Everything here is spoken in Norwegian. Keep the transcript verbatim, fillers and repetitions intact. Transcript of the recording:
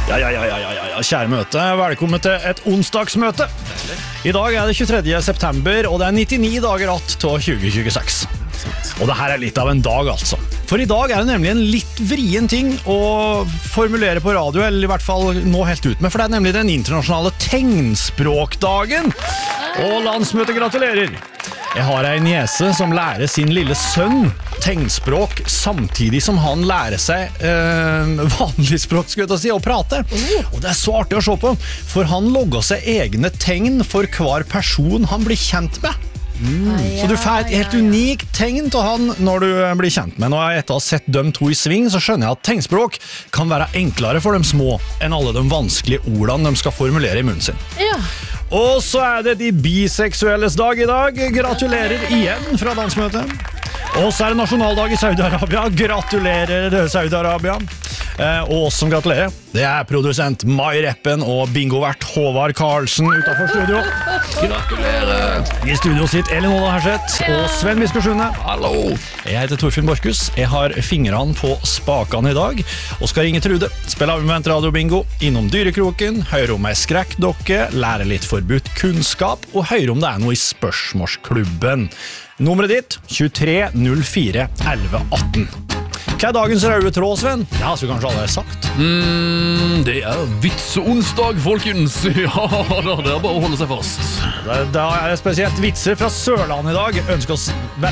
Ja, ja, ja, ja, ja, ja, kjære møte, velkommen til et onsdagsmøte. I dag er det tjuetredje september, og det er nittini dager att til tjue tjueseks. Og det her er litt av en dag, altså. For i dag er det nemlig en litt vrien ting å formulere på radio, eller i hvert fall nå helt ut med, for det er nemlig den internasjonale tegnspråkdagen. Og landsmøtet gratulerer! Jeg har en niese som lærer sin lille sønn tegnspråk samtidig som han lærer seg eh, vanlig språk, skulle jeg si, å prate. Og det er så artig å se på, for han logger seg egne tegn for hver person han blir kjent med. Mm. Så du får et helt unikt tegn til han når du blir kjent med. Når jeg etter å ha sett dem to i sving, så skjønner jeg at tegnspråk kan være enklere for de små enn alle de vanskelige ordene de skal formulere i munnen sin. Ja. Og så er det de biseksuelles dag i dag. Gratulerer igjen fra landsmøtet. Og så er det nasjonaldag i Saudi-Arabia. Gratulerer Saudi-Arabia. Eh, og oss som gratulerer, det er produsent Mai Reppen og bingovert Håvard Karlsen utenfor studio. Gratulerer! I studio sitt Elinor Herseth og Sven Viskersjune. Hallo! Jeg heter Torfinn Borchhus. Jeg har fingrene på spakene i dag og skal ringe Trude, spille avvendt radiobingo, innom dyrekroken, høre om ei skrekkdokke, lære litt forbudt kunnskap og høre om det er noe i spørsmålsklubben. Nummeret ditt tjuetre null fire elleve atten. Hva er dagens røde tråd, Sven? Det har vi kanskje allerede sagt. Mm, det er vitseonsdag, folkens. Ja, da, det er bare å holde seg fast. Da er det spesielt vitser fra Sørlandet i dag. Ønsker oss